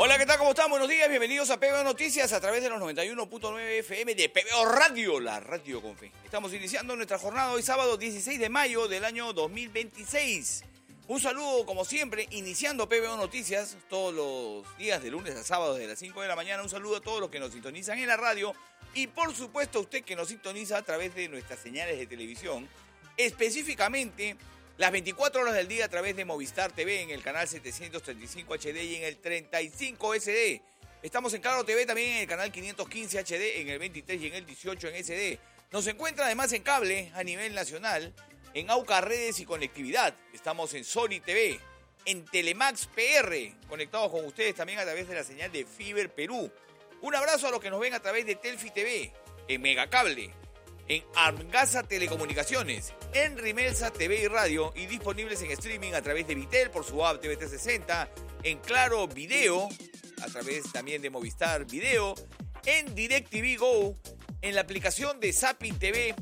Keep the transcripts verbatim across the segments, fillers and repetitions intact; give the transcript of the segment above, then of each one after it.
Hola, ¿qué tal? ¿Cómo están? Buenos días, bienvenidos a P B O Noticias a través de los noventa y uno punto nueve F M de P B O Radio, la radio con fe. Estamos iniciando nuestra jornada hoy sábado dieciséis de mayo del año dos mil veintiséis. Un saludo, como siempre, iniciando P B O Noticias todos los días de lunes a sábado desde las cinco de la mañana. Un saludo a todos los que nos sintonizan en la radio y, por supuesto, a usted que nos sintoniza a través de nuestras señales de televisión, específicamente las veinticuatro horas del día a través de Movistar T V en el canal setecientos treinta y cinco H D y en el treinta y cinco S D. Estamos en Claro T V también en el canal quinientos quince H D, en el veintitrés y en el dieciocho en S D. Nos encuentra además en cable a nivel nacional, en AUCA Redes y Conectividad. Estamos en Sony T V, en Telemax P R, conectados con ustedes también a través de la señal de Fiber Perú. Un abrazo a los que nos ven a través de Telfi T V, en Megacable, en Armgasa Telecomunicaciones, en Rimelsa T V y Radio y disponibles en streaming a trescientos Vitel por su app T V trescientos sesenta, en Claro Video, a través también de Movistar Video, en DirecTV Go, en la aplicación de Zapping T V,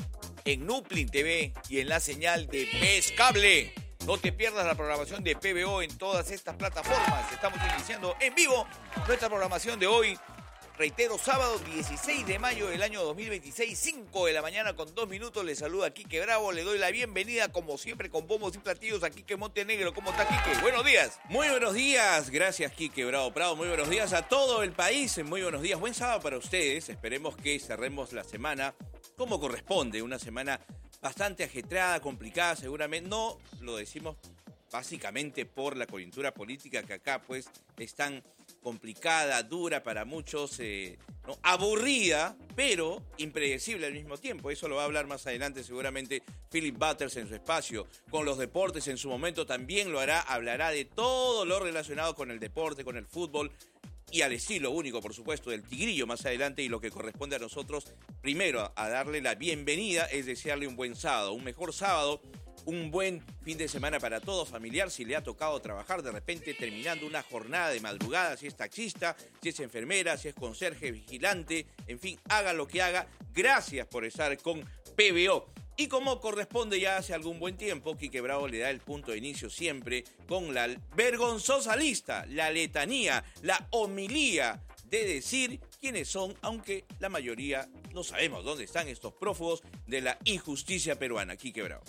en Nuplin T V y en la señal de Mes Cable. No te pierdas la programación de P B O en todas estas plataformas. Estamos iniciando en vivo nuestra programación de hoy. Reitero, sábado dieciséis de mayo del año dos mil veintiséis, cinco de la mañana con dos minutos. Le saluda Quique Bravo, le doy la bienvenida como siempre con bombos y platillos a Quique Montenegro. ¿Cómo está, Quique? Buenos días. Muy buenos días, gracias Quique Bravo Prado. Muy buenos días a todo el país, muy buenos días. Buen sábado para ustedes, esperemos que cerremos la semana como corresponde. Una semana bastante ajetreada, complicada seguramente. No lo decimos básicamente por la coyuntura política que acá pues es tan complicada, dura para muchos, eh, ¿no? aburrida, pero impredecible al mismo tiempo. Eso lo va a hablar más adelante seguramente Philip Butters en su espacio. Con los deportes en su momento también lo hará, hablará de todo lo relacionado con el deporte, con el fútbol y al estilo único, por supuesto, del Tigrillo más adelante. Y lo que corresponde a nosotros, primero, a darle la bienvenida, es desearle un buen sábado, un mejor sábado, un buen fin de semana para todo, familiar, si le ha tocado trabajar de repente terminando una jornada de madrugada, si es taxista, si es enfermera, si es conserje, vigilante, en fin, haga lo que haga. Gracias por estar con P B O. Y como corresponde ya hace algún buen tiempo, Quique Bravo le da el punto de inicio siempre con la vergonzosa lista, la letanía, la homilía de decir quiénes son, aunque la mayoría no sabemos dónde están estos prófugos de la injusticia peruana. Quique Bravo.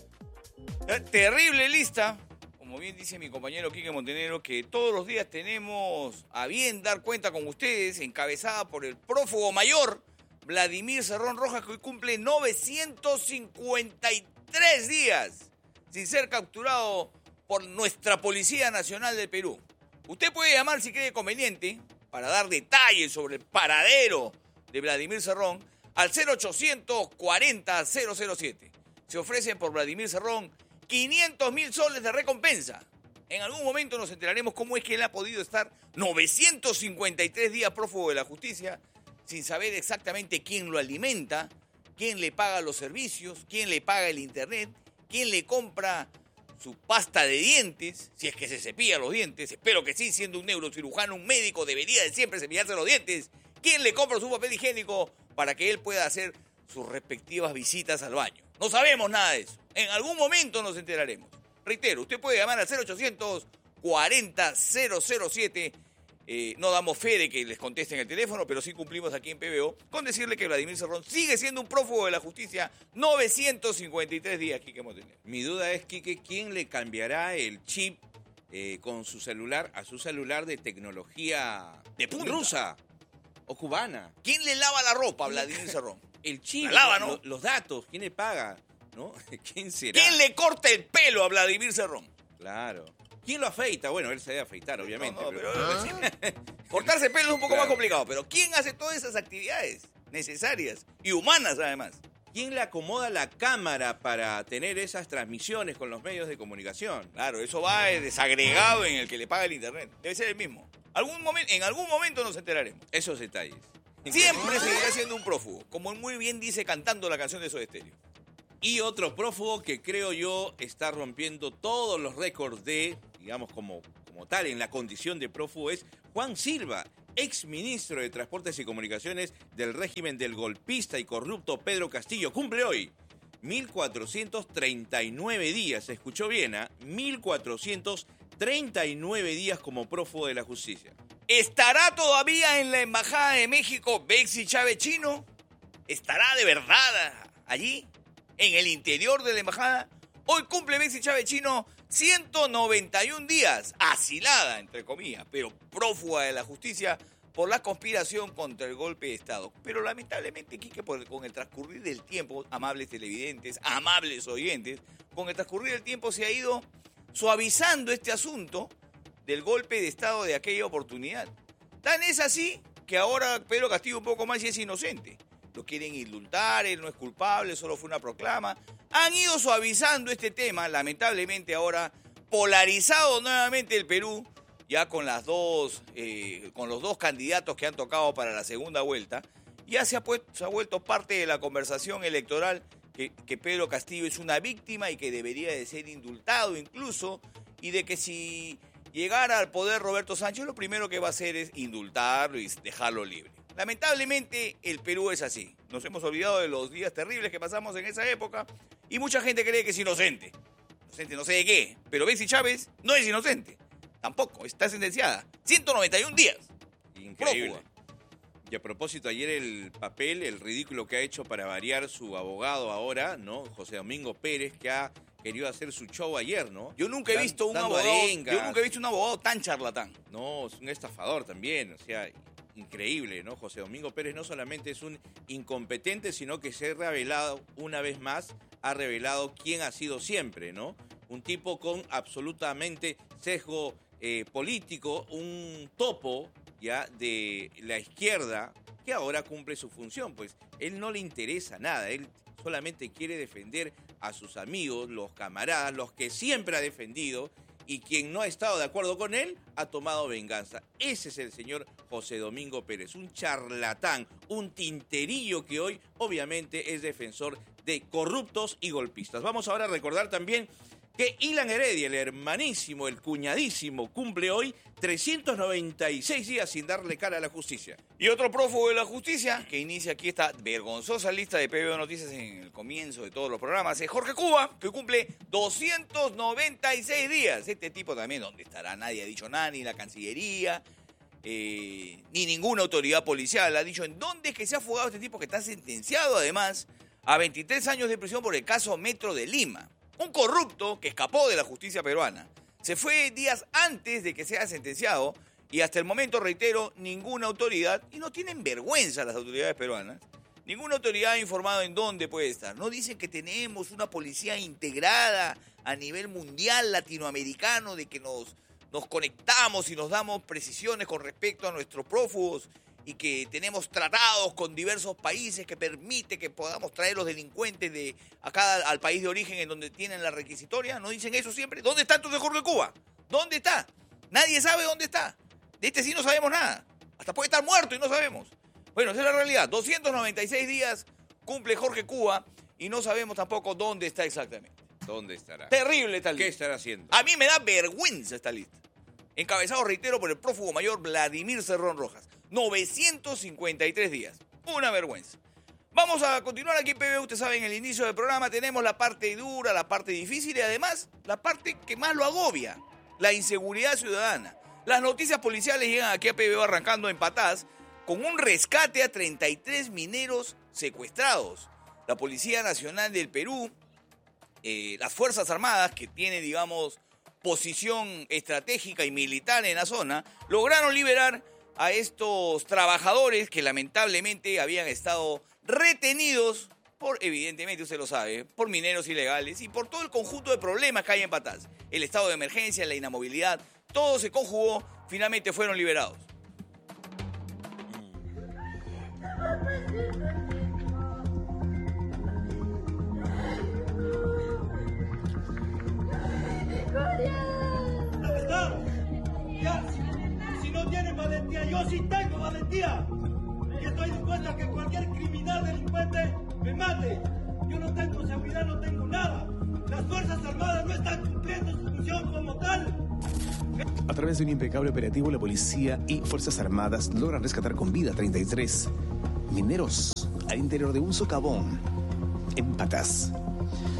Terrible lista, como bien dice mi compañero Quique Montenegro, que todos los días tenemos a bien dar cuenta con ustedes, encabezada por el prófugo mayor, Vladimir Cerrón Rojas, que hoy cumple novecientos cincuenta y tres días sin ser capturado por nuestra Policía Nacional del Perú. Usted puede llamar si cree conveniente para dar detalles sobre el paradero de Vladimir Cerrón al cero ochocientos cuarenta cero cero siete. Se ofrecen por Vladimir Cerrón quinientos mil soles de recompensa. En algún momento nos enteraremos cómo es que él ha podido estar novecientos cincuenta y tres días prófugo de la justicia sin saber exactamente quién lo alimenta, quién le paga los servicios, quién le paga el internet, quién le compra su pasta de dientes, si es que se cepilla los dientes. Espero que sí, siendo un neurocirujano, un médico, debería de siempre cepillarse los dientes. ¿Quién le compra su papel higiénico para que él pueda hacer sus respectivas visitas al baño? No sabemos nada de eso. En algún momento nos enteraremos. Reitero, usted puede llamar al cero ochocientos cuarenta cero cero siete. Eh, no damos fe de que les contesten el teléfono, pero sí cumplimos aquí en P B O con decirle que Vladimir Cerrón sigue siendo un prófugo de la justicia novecientos cincuenta y tres días, Quique Montenegro. Mi duda es, Quique, ¿quién le cambiará el chip eh, con su celular a su celular de tecnología de punta, rusa o cubana? ¿Quién le lava la ropa a Vladimir Cerrón? El chip, la lava, ¿no? Los, los datos, ¿quién le paga? ¿No? ¿Quién será? ¿Quién le corta el pelo a Vladimir Cerrón? Claro. ¿Quién lo afeita? Bueno, él se debe afeitar, obviamente. No, no, pero... pero... Cortarse el pelo es un poco claro. más complicado, pero ¿quién hace todas esas actividades necesarias y humanas, además? ¿Quién le acomoda la cámara para tener esas transmisiones con los medios de comunicación? Claro, eso va desagregado en el que le paga el internet. Debe ser el mismo. Algún momento, en algún momento nos enteraremos. Esos detalles. Siempre seguirá siendo un prófugo, como muy bien dice cantando la canción de Soda Stereo. Y otro prófugo que creo yo está rompiendo todos los récords de, digamos, como, como tal, en la condición de prófugo, es Juan Silva, ex ministro de Transportes y Comunicaciones del régimen del golpista y corrupto Pedro Castillo. Cumple hoy mil cuatrocientos treinta y nueve días, ¿se escuchó bien? ¿eh? mil cuatrocientos treinta y nueve días como prófugo de la justicia. ¿Estará todavía en la Embajada de México Betsy Chávez Chino? ¿Estará de verdad allí, en el interior de la embajada? Hoy cumple Betsy Chávez Chino ciento noventa y un días, asilada, entre comillas, pero prófuga de la justicia por la conspiración contra el golpe de Estado. Pero lamentablemente, Quique, por, con el transcurrir del tiempo, amables televidentes, amables oyentes, con el transcurrir del tiempo se ha ido suavizando este asunto del golpe de Estado de aquella oportunidad. Tan es así que ahora Pedro Castillo un poco más y es inocente. Lo quieren indultar, él no es culpable, solo fue una proclama. Han ido suavizando este tema, lamentablemente ahora polarizado nuevamente el Perú, ya con las dos, eh, con los dos candidatos que han tocado para la segunda vuelta, ya se ha, puesto, se ha vuelto parte de la conversación electoral que, que Pedro Castillo es una víctima y que debería de ser indultado incluso, y de que si llegara al poder Roberto Sánchez, lo primero que va a hacer es indultarlo y dejarlo libre. Lamentablemente el Perú es así. Nos hemos olvidado de los días terribles que pasamos en esa época y mucha gente cree que es inocente. Inocente no sé de qué, pero Betsy Chávez no es inocente. Tampoco, está sentenciada. ciento noventa y un días. Increíble. Prófuga. Y a propósito, ayer el papel, el ridículo que ha hecho para variar su abogado ahora, ¿no? José Domingo Pérez, que ha querido hacer su show ayer, ¿no? Yo nunca he Dan, visto un dando abogado, arengas. yo nunca he visto un abogado tan charlatán. No, es un estafador también, o sea, increíble, ¿no? José Domingo Pérez no solamente es un incompetente, sino que se ha revelado una vez más, ha revelado quién ha sido siempre, ¿no? Un tipo con absolutamente sesgo eh, político, un topo ya de la izquierda que ahora cumple su función, pues él no le interesa nada, él solamente quiere defender a sus amigos, los camaradas, los que siempre ha defendido, y quien no ha estado de acuerdo con él ha tomado venganza. Ese es el señor José Domingo Pérez, un charlatán, un tinterillo que hoy obviamente es defensor de corruptos y golpistas. Vamos ahora a recordar también que Ilan Heredia, el hermanísimo, el cuñadísimo, cumple hoy trescientos noventa y seis días sin darle cara a la justicia. Y otro prófugo de la justicia, que inicia aquí esta vergonzosa lista de P B O Noticias en el comienzo de todos los programas, es Jorge Cuba, que cumple doscientos noventa y seis días. Este tipo también, ¿dónde estará? Nadie ha dicho nada, ni la Cancillería, eh, ni ninguna autoridad policial ha dicho en dónde es que se ha fugado este tipo, que está sentenciado además a veintitrés años de prisión por el caso Metro de Lima. Un corrupto que escapó de la justicia peruana. Se fue días antes de que sea sentenciado y hasta el momento, reitero, ninguna autoridad, y no tienen vergüenza las autoridades peruanas, ninguna autoridad ha informado en dónde puede estar. No dicen que tenemos una policía integrada a nivel mundial latinoamericano, de que nos, nos conectamos y nos damos precisiones con respecto a nuestros prófugos y que tenemos tratados con diversos países que permite que podamos traer los delincuentes de acá al país de origen en donde tienen la requisitoria. ¿No dicen eso siempre? ¿Dónde está entonces Jorge Cuba? ¿Dónde está? Nadie sabe dónde está. De este sí no sabemos nada. Hasta puede estar muerto y no sabemos. Bueno, esa es la realidad. doscientos noventa y seis días cumple Jorge Cuba y no sabemos tampoco dónde está exactamente. ¿Dónde estará? Terrible esta lista. ¿Qué estará haciendo? A mí me da vergüenza esta lista. Encabezado, reitero, por el prófugo mayor Vladimir Cerrón Rojas. novecientos cincuenta y tres días. Una vergüenza. Vamos a continuar aquí en P B. Usted sabe, en el inicio del programa tenemos la parte dura, la parte difícil y además la parte que más lo agobia, la inseguridad ciudadana. Las noticias policiales llegan aquí a P B arrancando en patadas con un rescate a treinta y tres mineros secuestrados. La Policía Nacional del Perú, eh, las Fuerzas Armadas, que tiene, digamos, posición estratégica y militar en la zona, lograron liberar a estos trabajadores que lamentablemente habían estado retenidos por, evidentemente usted lo sabe, por mineros ilegales y por todo el conjunto de problemas que hay en Patás. El estado de emergencia, la inamovilidad, todo se conjugó, finalmente fueron liberados. Ya, si, si no tienen valentía, yo sí tengo valentía. Y estoy dispuesto a que cualquier criminal delincuente me mate. Yo no tengo seguridad, no tengo nada. Las Fuerzas Armadas no están cumpliendo su función como tal. A través de un impecable operativo, la policía y Fuerzas Armadas logran rescatar con vida a treinta y tres mineros al interior de un socavón en Patás.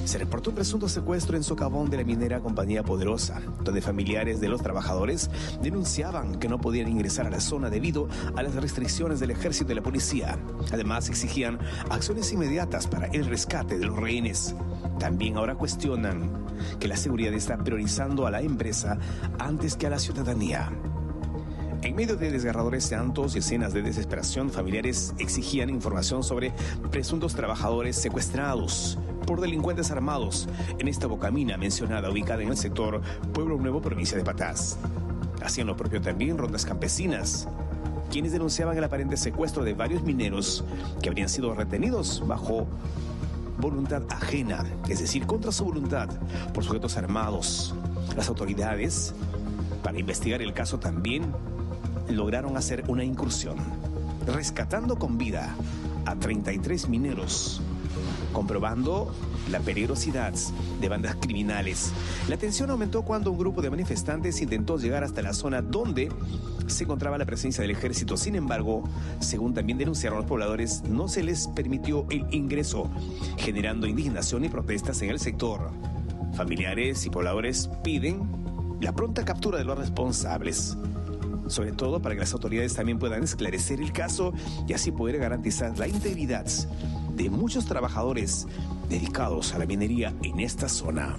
Se reportó un presunto secuestro en Socavón de la minera Compañía Poderosa, donde familiares de los trabajadores denunciaban que no podían ingresar a la zona debido a las restricciones del ejército y la policía. Además, exigían acciones inmediatas para el rescate de los rehenes. También ahora cuestionan que la seguridad está priorizando a la empresa antes que a la ciudadanía. En medio de desgarradores llantos y escenas de desesperación, familiares exigían información sobre presuntos trabajadores secuestrados por delincuentes armados en esta bocamina mencionada, ubicada en el sector Pueblo Nuevo, provincia de Patás. Hacían lo propio también rondas campesinas, quienes denunciaban el aparente secuestro de varios mineros que habrían sido retenidos bajo voluntad ajena, es decir, contra su voluntad, por sujetos armados. Las autoridades, para investigar el caso, también lograron hacer una incursión, rescatando con vida a treinta y tres mineros, comprobando la peligrosidad de bandas criminales. La tensión aumentó cuando un grupo de manifestantes intentó llegar hasta la zona donde se encontraba la presencia del ejército. Sin embargo, según también denunciaron los pobladores, no se les permitió el ingreso, generando indignación y protestas en el sector. Familiares y pobladores piden la pronta captura de los responsables, sobre todo para que las autoridades también puedan esclarecer el caso y así poder garantizar la integridad de muchos trabajadores dedicados a la minería en esta zona.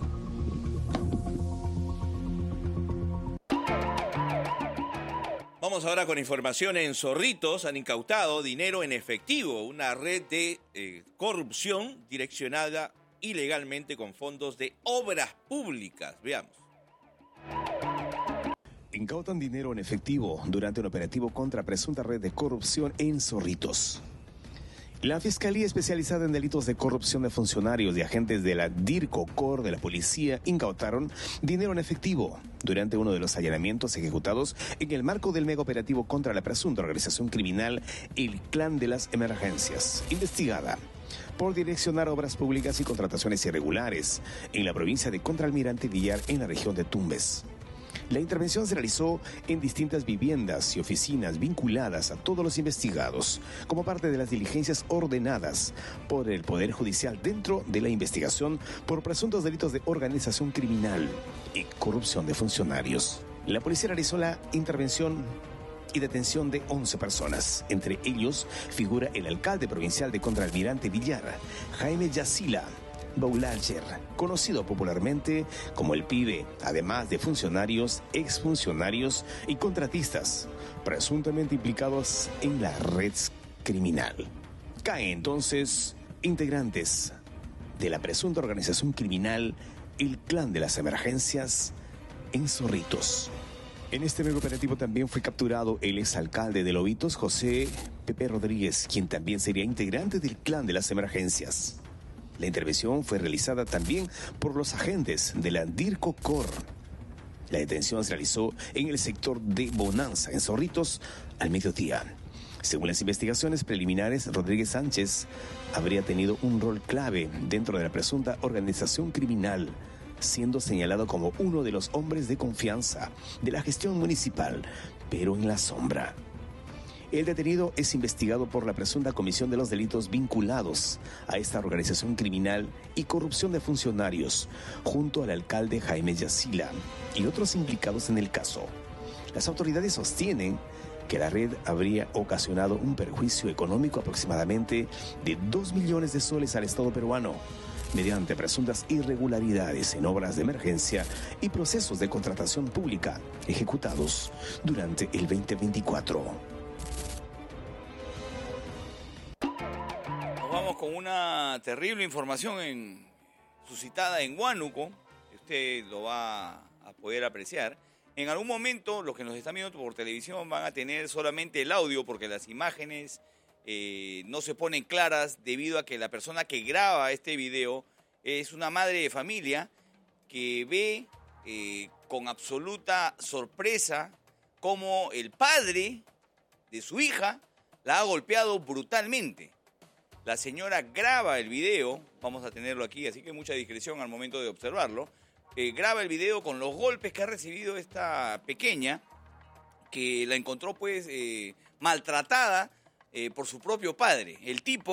Vamos ahora con información. En Zorritos han incautado dinero en efectivo, una red de eh, corrupción direccionada ilegalmente con fondos de obras públicas. Veamos. Incautan dinero en efectivo durante un operativo contra presunta red de corrupción en Zorritos. La Fiscalía Especializada en Delitos de Corrupción de Funcionarios y agentes de la DIRCO-COR de la Policía incautaron dinero en efectivo durante uno de los allanamientos ejecutados en el marco del mega operativo contra la presunta organización criminal El Clan de las Emergencias, investigada por direccionar obras públicas y contrataciones irregulares en la provincia de Contralmirante Villar, en la región de Tumbes. La intervención se realizó en distintas viviendas y oficinas vinculadas a todos los investigados, como parte de las diligencias ordenadas por el Poder Judicial dentro de la investigación por presuntos delitos de organización criminal y corrupción de funcionarios. La policía realizó la intervención y detención de once personas. Entre ellos figura el alcalde provincial de Contralmirante Villar, Jaime Yacila Boulanger, conocido popularmente como el Pibe, además de funcionarios, exfuncionarios y contratistas presuntamente implicados en la red criminal. Caen entonces integrantes de la presunta organización criminal El Clan de las Emergencias en Zorritos. En este nuevo operativo también fue capturado el exalcalde de Lobitos, José Pepe Rodríguez, quien también sería integrante del Clan de las Emergencias. La intervención fue realizada también por los agentes de la DIRCO-COR. La detención se realizó en el sector de Bonanza, en Zorritos, al mediodía. Según las investigaciones preliminares, Rodríguez Sánchez habría tenido un rol clave dentro de la presunta organización criminal, siendo señalado como uno de los hombres de confianza de la gestión municipal, pero en la sombra. El detenido es investigado por la presunta comisión de los delitos vinculados a esta organización criminal y corrupción de funcionarios, junto al alcalde Jaime Yacila y otros implicados en el caso. Las autoridades sostienen que la red habría ocasionado un perjuicio económico aproximadamente de dos millones de soles al Estado peruano, mediante presuntas irregularidades en obras de emergencia y procesos de contratación pública ejecutados durante el veinte veinticuatro. Vamos con una terrible información en, suscitada en Huánuco, que usted lo va a poder apreciar. En algún momento, los que nos están viendo por televisión van a tener solamente el audio, porque las imágenes eh, no se ponen claras debido a que la persona que graba este video es una madre de familia que ve eh, con absoluta sorpresa cómo el padre de su hija la ha golpeado brutalmente. La señora graba el video, vamos a tenerlo aquí, así que mucha discreción al momento de observarlo. Eh, graba el video con los golpes que ha recibido esta pequeña, que la encontró pues eh, maltratada eh, por su propio padre. El tipo